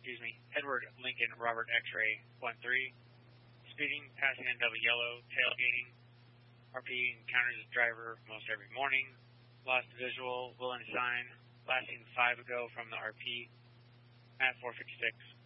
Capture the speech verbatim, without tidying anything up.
excuse me, Edward Lincoln Robert X-ray one three. Speeding, passing on double yellow, tailgating. R P encounters the driver most every morning. Lost visual, will and sign. Last seen five ago from the R P at four fifty-six.